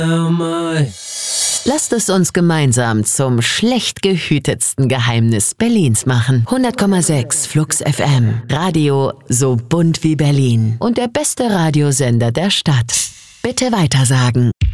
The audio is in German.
Lasst es uns gemeinsam zum schlecht gehütetsten Geheimnis Berlins machen. 100,6 Flux FM. Radio so bunt wie Berlin. Und der beste Radiosender der Stadt. Bitte weitersagen.